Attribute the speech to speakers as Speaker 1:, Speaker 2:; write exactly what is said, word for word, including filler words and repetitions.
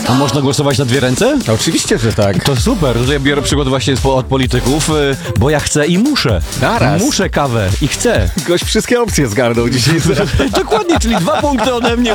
Speaker 1: A można głosować na dwie ręce?
Speaker 2: Oczywiście, że tak.
Speaker 1: To super, że ja biorę przykład właśnie z- od polityków, y, bo ja chcę i muszę.
Speaker 2: Naraz.
Speaker 1: Muszę kawę i chcę.
Speaker 2: Gość wszystkie opcje zgarnął dzisiaj.
Speaker 1: Dokładnie, czyli dwa punkty ode mnie.